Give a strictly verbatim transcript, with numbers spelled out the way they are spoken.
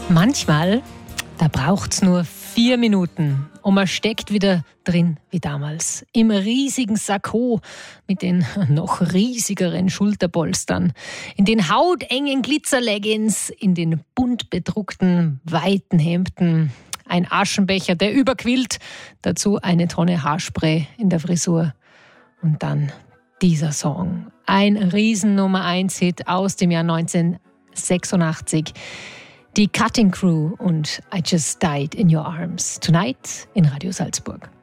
Manchmal, da braucht's nur vier Minuten und man steckt wieder drin wie damals. Im riesigen Sakko mit den noch riesigeren Schulterpolstern, in den hautengen Glitzerleggings, in den bunt bedruckten weiten Hemden, ein Aschenbecher, der überquillt, dazu eine Tonne Haarspray in der Frisur und dann dieser Song. Ein riesen Nummer eins Hit aus dem Jahr neunzehnhundertsechsundachtzig. Die Cutting Crew und I Just Died in Your Arms. Tonight in Radio Salzburg.